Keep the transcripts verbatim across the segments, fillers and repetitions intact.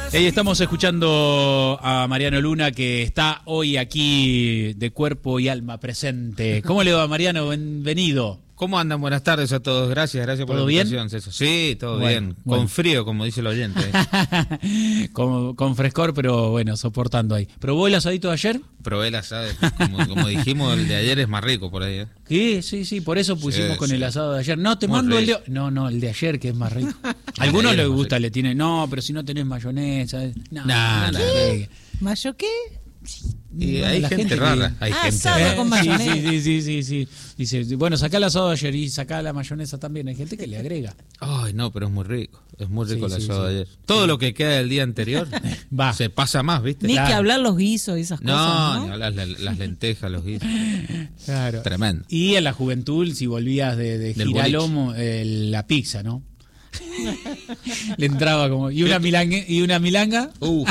Hey, estamos escuchando a Mariano Luna, que está hoy aquí de cuerpo y alma presente. ¿Cómo le va, Mariano? Bienvenido. ¿Cómo andan? Buenas tardes a todos. Gracias, gracias por la invitación, César. Sí, todo bueno, bien. Bueno. Con frío, como dice el oyente. con, con frescor, pero bueno, soportando ahí. ¿Probó el asadito de ayer? Probé el asado. Como, como dijimos, el de ayer es más rico por ahí, ¿eh? Sí, sí, sí. Por eso pusimos sí, con sí. el asado de ayer. No, te Muy mando rico. el de... No, no, el de ayer, que es más rico. A algunos les gusta, le tienen... No, pero si no tenés mayonesa... No, nah, no, nah. ¿Mayo qué? Y hay gente, gente rara, que... hay ah, gente asado rara. con mayonesa. Sí, sí, sí, sí, sí. Dice, bueno, sacá el asado de ayer y sacá la mayonesa también. Hay gente que le agrega. Ay, no, pero es muy rico. Es muy rico sí, el sí, asado sí. de ayer. Todo sí. Lo que queda del día anterior va. Se pasa más, ¿viste? Ni claro. que hablar los guisos y esas no, cosas, ¿no? ni hablar las, las lentejas, los guisos. Claro. Tremendo. Y en la juventud, si volvías de, de Giralomo, eh, la pizza, ¿no? Le entraba como y una milanga y una milanga Uf.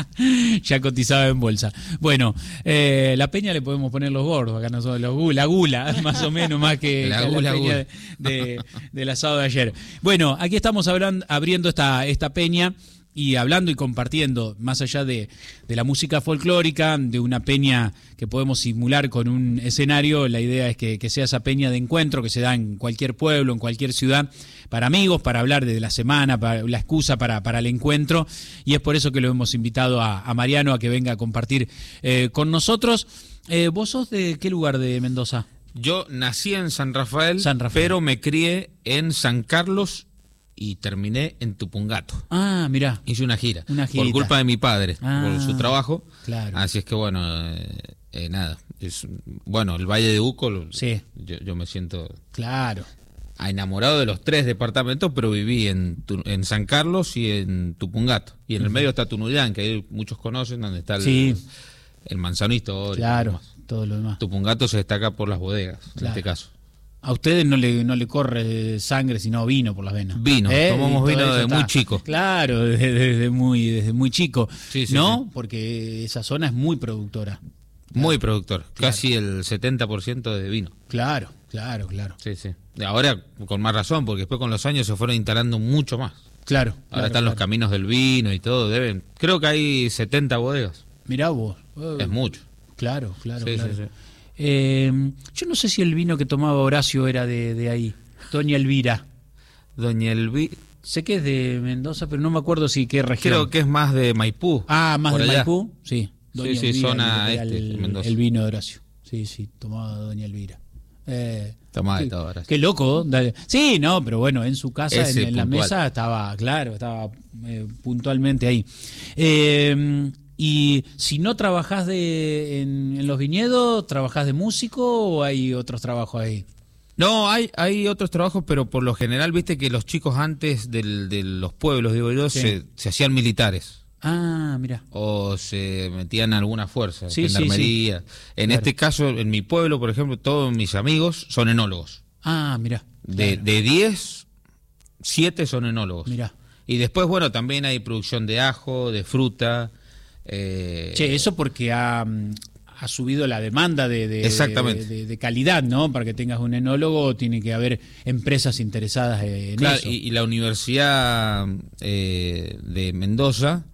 ya cotizaba en bolsa. Bueno, eh, la peña le podemos poner los gordos acá nosotros, los gula, la gula más o menos más que la, que gula, la peña gula. De, de, del asado de ayer. Bueno, aquí estamos hablando, abriendo esta esta peña y hablando y compartiendo, más allá de, de la música folclórica, de una peña que podemos simular con un escenario, la idea es que, que sea esa peña de encuentro que se da en cualquier pueblo, en cualquier ciudad, para amigos, para hablar de la semana, para la excusa para, para el encuentro, y es por eso que lo hemos invitado a, a Mariano a que venga a compartir eh, con nosotros. Eh, ¿Vos sos de qué lugar de Mendoza? Yo nací en San Rafael, San Rafael. pero me crié en San Carlos y terminé en Tupungato. Ah, mirá. Hice una gira. Una por culpa de mi padre, ah, por su trabajo. Claro. Así es que bueno, eh, eh, nada. Es, bueno, el Valle de Uco, sí. yo, yo me siento claro. enamorado de los tres departamentos, pero viví en, en San Carlos y en Tupungato. Y en el uh-huh. medio está Tunuyán, que ahí muchos conocen, donde está el, sí. el manzano histórico. Claro, todo lo demás. Tupungato se destaca por las bodegas, claro. en este caso. A ustedes no le no le corre sangre, sino vino por las venas. Vino, ¿Eh? tomamos vino desde está, muy chico. Claro, desde, desde muy desde muy chico. Sí, sí, ¿no? Sí. Porque esa zona es muy productora. Muy productor, claro. Casi el setenta por ciento de vino. Claro, claro, claro. Sí, sí. Ahora con más razón, porque después con los años se fueron instalando mucho más. Claro. Ahora claro, están claro. los caminos del vino y todo, deben. Creo que hay setenta bodegas. Mirá vos. Uh, es mucho. Claro, claro, sí, claro. Sí, sí. Eh, yo no sé si el vino que tomaba Horacio era de, de ahí, Doña Elvira. Doña Elvira. Sé que es de Mendoza, pero no me acuerdo si qué región. Creo que es más de Maipú. Ah, más de allá. Maipú, sí. Doña sí, sí, Elvira, zona el, este, el, Mendoza. El vino de Horacio. Sí, sí, tomaba Doña Elvira. Eh, tomaba de qué, todo, Horacio. Qué loco. Dale. Sí, no, pero bueno, en su casa, en, en la puntual. mesa, estaba, claro, estaba eh, puntualmente ahí. Eh, Y si no trabajás de, en, en los viñedos, ¿trabajás de músico o hay otros trabajos ahí? No, hay hay otros trabajos, pero por lo general, viste que los chicos antes del, de los pueblos, digo yo, sí. se, se hacían militares. Ah, mira. O se metían en alguna fuerza, sí, gendarmería. Sí, sí. En claro. este caso, en mi pueblo, por ejemplo, todos mis amigos son enólogos. Ah, mira. De, claro. de diez, siete son enólogos. Mira. Y después, bueno, también hay producción de ajo, de fruta. Eh, che, eso porque ha, ha subido la demanda de, de, Exactamente. de, de, de calidad, ¿no? Para que tengas un enólogo tiene que haber empresas interesadas en claro, eso. Y, y la Universidad eh, de Mendoza,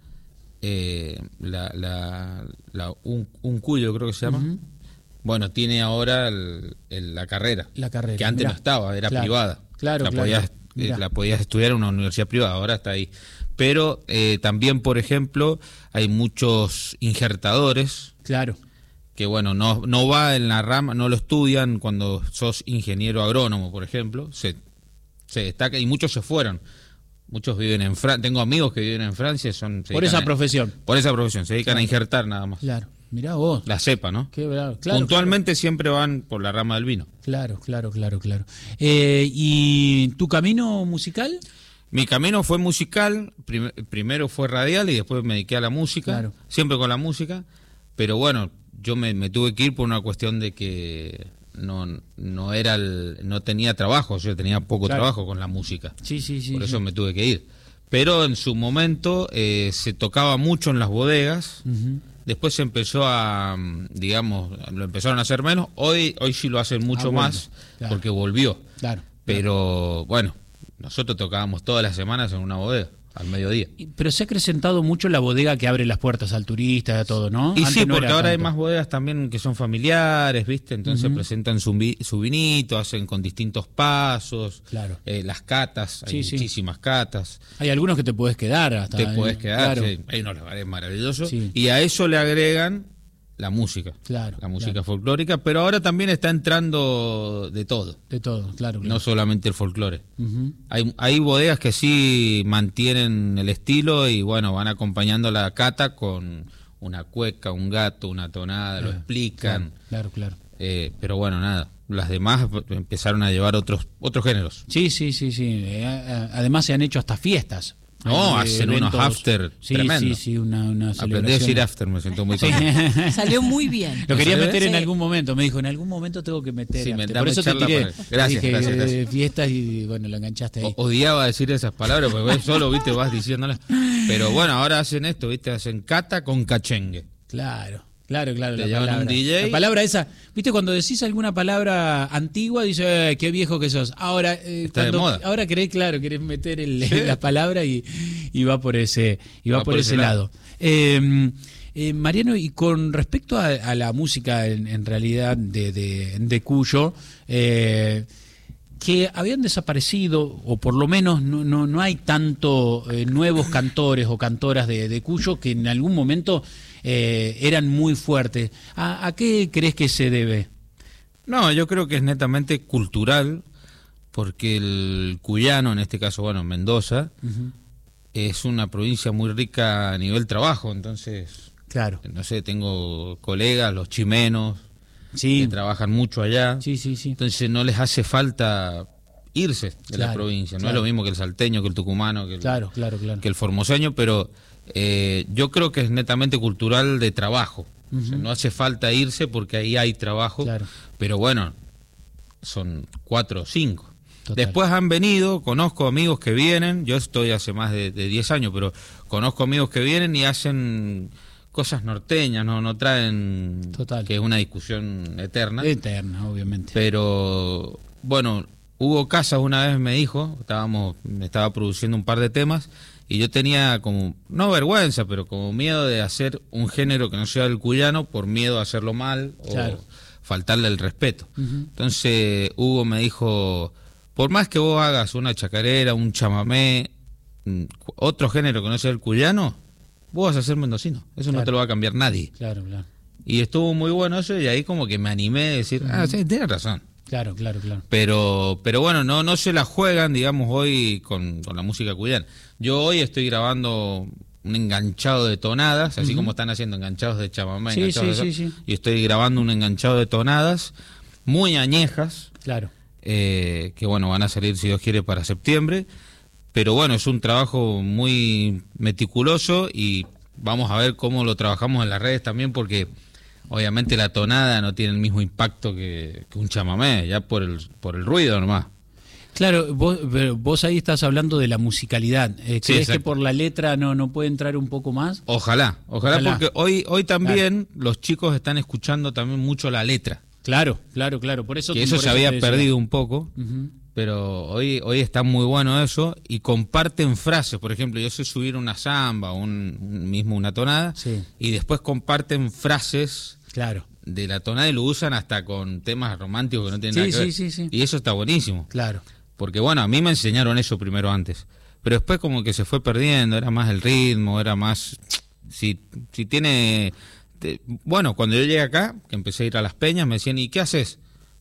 eh, la, la, la un, un cuyo creo que se llama, uh-huh. bueno, tiene ahora el, el, la carrera, la carrera, que antes mirá. no estaba, era claro. privada. Claro, la claro. Podías, eh, la podías estudiar en una universidad privada, ahora está ahí. Pero eh, también, por ejemplo, hay muchos injertadores. Claro. Que, bueno, no, no va en la rama, no lo estudian cuando sos ingeniero agrónomo, por ejemplo. Se, se destaca y muchos se fueron. Muchos viven en Francia. Tengo amigos que viven en Francia. Son, por esa a, profesión. Por esa profesión. Se dedican claro. a injertar nada más. Claro. Mirá vos. La cepa, ¿no? Qué bravo. Claro, puntualmente claro. siempre van por la rama del vino. Claro, claro, claro, claro. Eh, ¿Y tu camino musical? Mi camino fue musical, prim primero fue radial y después me dediqué a la música, claro. siempre con la música, pero bueno, yo me, me tuve que ir por una cuestión de que no no era el, no tenía trabajo, yo tenía poco claro. trabajo con la música, sí, sí, sí, por eso sí. me tuve que ir. Pero en su momento eh, se tocaba mucho en las bodegas, uh-huh. después se empezó a, digamos, lo empezaron a hacer menos, hoy hoy sí lo hacen mucho ah, bueno. más, claro. porque volvió, claro. pero bueno. Nosotros tocábamos todas las semanas en una bodega. al mediodía. Y- Pero se ha acrecentado mucho la bodega que abre las puertas al turista, a todo, ¿no? Y Antes sí, no porque era ahora hay tanto. más bodegas también que son familiares, ¿viste? Entonces Ujú. presentan su, vi- su vinito, hacen con distintos pasos, Claro. eh, las catas, hay Sí, sí. muchísimas catas. Hay algunos que te puedes quedar hasta. Te eh, puedes quedar, Claro, sí, hay unos lugares maravillosos. Sí. Y a eso le agregan la música, Claro, la música claro. folclórica, pero ahora también está entrando de todo, de todo, claro. claro. no solamente el folclore. Ujú. Hay, hay bodegas que sí mantienen el estilo y bueno, van acompañando la cata con una cueca, un gato, una tonada, lo Claro, explican. Claro, claro. Eh, pero bueno, nada, las demás empezaron a llevar otros otros géneros. Sí, sí, sí, sí. Eh, a- además se han hecho hasta fiestas. No, Hay, eh, hacen unos after Sí, tremendo. sí, sí, una, una Aprendí a celebración. decir after, me siento muy Sí. contento. Salió muy bien. Lo quería ¿Se ve? meter en Sí. algún momento. Me dijo, en algún momento tengo que meter. Sí, me- after. dame Por eso te charla tiré. para- Gracias, Dije, gracias, gracias. eh, fiestas y bueno, lo enganchaste ahí. O- odiaba decir esas palabras porque vos solo, viste, vas diciéndolas. Pero bueno, ahora hacen esto, viste, hacen cata con cachengue. Claro, claro, claro. Te La llaman palabra. un D J. La palabra esa, viste, cuando decís alguna palabra antigua, dices, eh, qué viejo que sos. Ahora, eh, Está de cuando- moda. ahora querés, claro, querés meter el- la palabra y, y va por ese, y va, por, ese lado. Eh, eh, Mariano, y con respecto a, a la música en, en realidad de, de, de Cuyo, eh, que habían desaparecido, o por lo menos no, no, no hay tanto eh, nuevos cantores o cantoras de, de Cuyo que en algún momento eh, eran muy fuertes. ¿A, a qué crees que se debe? No, yo creo que es netamente cultural, porque el cuyano, en este caso, bueno, Mendoza, es una provincia muy rica a nivel trabajo, entonces, Claro. no sé, tengo colegas, los chimenos, Sí, que trabajan mucho allá, sí, sí, sí. entonces no les hace falta irse de la Claro, provincia, no claro. es lo mismo que el salteño, que el tucumano, que el, Claro, claro, claro. que el formoseño, pero eh, yo creo que es netamente cultural de trabajo. O sea, Ujú. no hace falta irse porque ahí hay trabajo, Claro. pero bueno, son cuatro o cinco. Total. Después han venido, conozco amigos que vienen, yo estoy hace más de, de diez años, pero conozco amigos que vienen y hacen cosas norteñas, no, no traen, Total. que es una discusión eterna. Eterna, obviamente. Pero bueno, Hugo Casas una vez me dijo, estábamos, me estaba produciendo un par de temas y yo tenía como, no vergüenza, pero como miedo de hacer un género que no sea el cuyano por miedo a hacerlo mal o Claro. faltarle el respeto. Ujú. Entonces Hugo me dijo, por más que vos hagas una chacarera, un chamamé, mm, otro género que no sea el cuyano, vos vas a ser mendocino, eso no Claro. te lo va a cambiar nadie. Claro, claro. Y estuvo muy bueno eso y ahí como que me animé a decir, ah, sí, tienes razón. Claro, claro, claro. Pero pero bueno, no no se la juegan, digamos, hoy con, con la música cuyana. Yo hoy estoy grabando un enganchado de tonadas, así Ujú. como están haciendo enganchados de chamamé, Sí, enganchados sí, de sí, eso, sí. y estoy grabando un enganchado de tonadas muy añejas, Claro. eh, que bueno, van a salir, si Dios quiere, para septiembre. Pero bueno, es un trabajo muy meticuloso y vamos a ver cómo lo trabajamos en las redes también, porque obviamente la tonada no tiene el mismo impacto que, que un chamamé, ya por el, por el ruido nomás. Claro, vos, pero vos ahí estás hablando de la musicalidad. Eh, Sí, ¿Crees exacto. que por la letra no, no puede entrar un poco más? Ojalá, ojalá, Ojalá. porque hoy, hoy también los chicos están escuchando también mucho la letra, Claro, claro, claro. Por eso que eso por se había te decía. perdido un poco. Ujú. Pero hoy hoy está muy bueno eso y comparten frases. Por ejemplo, yo sé subir una samba, un, un- mismo una tonada, Sí. y después comparten frases Claro, de la tonada y lo usan hasta con temas románticos que no tienen Sí, nada que sí, ver. sí, sí. Y eso está buenísimo. claro. Porque bueno, a mí me enseñaron eso primero antes. Pero después como que se fue perdiendo, era más el ritmo, era más... Si, si tiene... te- bueno, cuando yo llegué acá, que empecé a ir a las peñas, me decían, ¿y qué haces?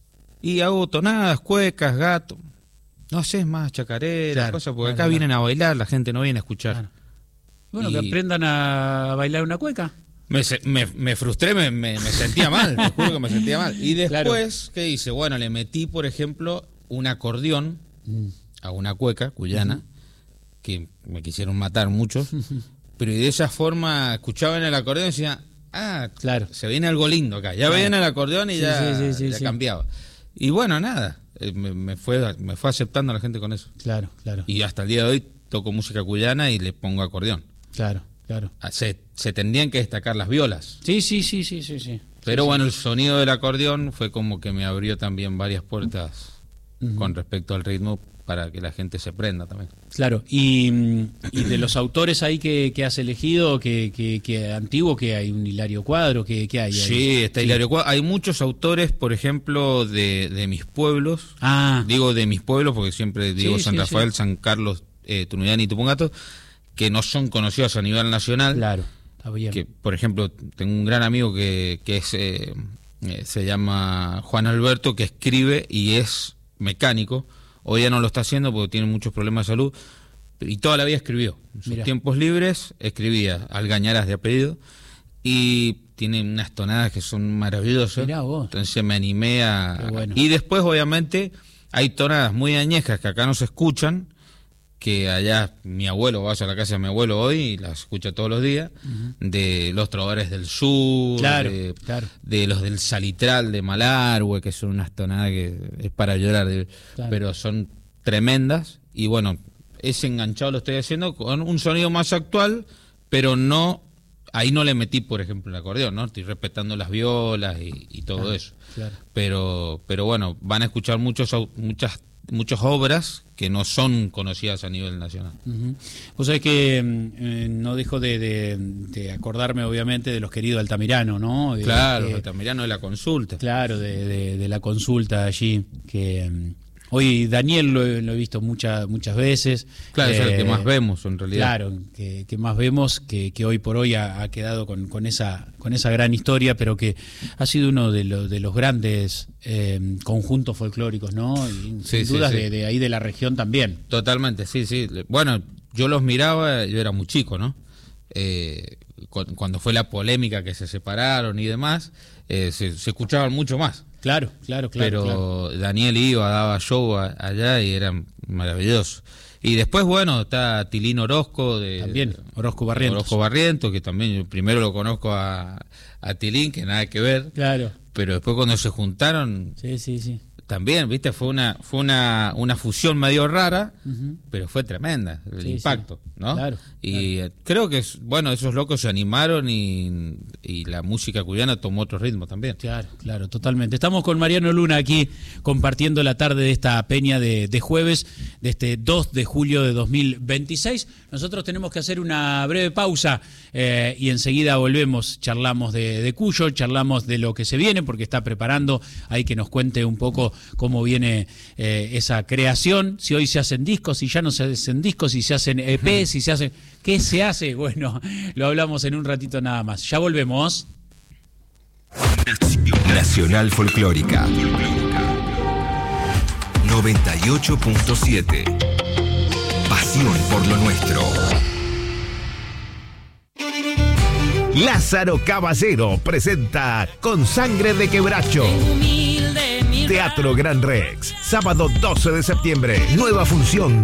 Y hago tonadas, cuecas, gato. No haces más chacareras, Claro, cosas, porque claro, acá claro. vienen a bailar, la gente no viene a escuchar. Claro. Bueno, Y- que aprendan a bailar una cueca. Me, se- me, me frustré, me, me, me sentía mal, te juro que me sentía mal. Y después, ¿qué hice? Bueno, le metí, por ejemplo, un acordeón a una cueca cuyana, que me quisieron matar muchos, pero y de esa forma escuchaban el acordeón y decían, ah, Claro. se viene algo lindo acá. Ya Claro. veían el acordeón y Sí, ya, sí, sí, sí, ya sí. cambiaba. Y bueno, nada, eh, me, me fue, me fue aceptando la gente con eso. Claro, claro, Y hasta el día de hoy toco música cuyana y le pongo acordeón. claro, claro. Ah, Se, se tendrían que destacar las violas. Sí, sí, sí, sí, sí, sí. Pero bueno, el sonido del acordeón fue como que me abrió también varias puertas Ujú. con respecto al ritmo, para que la gente se prenda también. Claro, y, y de los autores ahí que, que has elegido, que, que, que antiguo, que hay un Hilario Cuadro, que, que hay ahí. Sí, está Hilario Cuadro. Hay muchos autores, por ejemplo, de, de mis pueblos. Ah. Digo de mis pueblos porque siempre digo Sí, San sí, Rafael, sí. San Carlos, eh, Tunuyán y Tupungato, que no son conocidos a nivel nacional. Claro, está bien. Que, por ejemplo, tengo un gran amigo que, que es eh, eh, se llama Juan Alberto, que escribe y es mecánico. Hoy ya no lo está haciendo porque tiene muchos problemas de salud, y toda la vida escribió. En sus Mirá. tiempos libres escribía, Algañarás de apellido, y tiene unas tonadas que son maravillosas. Mirá vos. Entonces me animé a... Qué bueno. Y después, obviamente, hay tonadas muy añejas que acá no se escuchan, que allá mi abuelo, vaya a la casa de mi abuelo hoy y las escucha todos los días, uh-huh. de los trovadores del sur, claro, de, claro. de los del Salitral de Malargüe, que son unas tonadas que es para llorar, de, claro. pero son tremendas. Y bueno, ese enganchado lo estoy haciendo con un sonido más actual, pero no, ahí no le metí, por ejemplo, el acordeón, ¿no? Estoy respetando las violas y, y todo claro, eso. Claro. Pero, pero bueno, van a escuchar muchos, muchas muchas obras que no son conocidas a nivel nacional. Uh-huh. Vos sabés que eh, no dejo de, de, de acordarme, obviamente, de los queridos Altamirano, ¿no? De, claro, de, Altamirano de la consulta. Claro, de, de, de la consulta allí, que um, hoy Daniel lo, lo he visto muchas muchas veces. Claro, eh, es el que más vemos en realidad. Claro, que, que más vemos, que, que hoy por hoy ha, ha quedado con, con esa con esa gran historia, pero que ha sido uno de, lo, de los grandes eh, conjuntos folclóricos, ¿no? Y sí, sin dudas sí, sí. De, de ahí de la región también. Totalmente, sí, sí. Bueno, yo los miraba, yo era muy chico, ¿no? Eh, cuando fue la polémica que se separaron y demás, eh, se, se escuchaban mucho más. Claro, claro, claro. Pero claro. Daniel iba, daba show a, allá y era maravilloso. Y después, bueno, está Tilín Orozco. De, también, Orozco Barrientos. Orozco Barrientos, que también yo primero lo conozco a, a Tilín, que nada que ver. Claro. Pero después cuando se juntaron... Sí, sí, sí. También, viste, fue una fue una, una fusión medio rara, uh-huh. pero fue tremenda el sí, impacto, sí. ¿no? Claro, y claro. creo que, bueno, esos locos se animaron y, y la música cuyana tomó otro ritmo también. Claro, claro, totalmente. Estamos con Mariano Luna aquí compartiendo la tarde de esta peña de, de jueves, de este dos de julio de dos mil veintiséis. Nosotros tenemos que hacer una breve pausa eh, y enseguida volvemos, charlamos de, de Cuyo, charlamos de lo que se viene, porque está preparando, hay que nos cuente un poco cómo viene eh, esa creación, si hoy se hacen discos, si ya no se hacen discos, si se hacen E P, si se hacen... ¿Qué se hace? Bueno, lo hablamos en un ratito nada más. Ya volvemos. Nacional Folclórica noventa y ocho punto siete. Pasión por lo nuestro. Lázaro Caballero presenta Con Sangre de Quebracho. Teatro Gran Rex, sábado doce de septiembre, nueva función.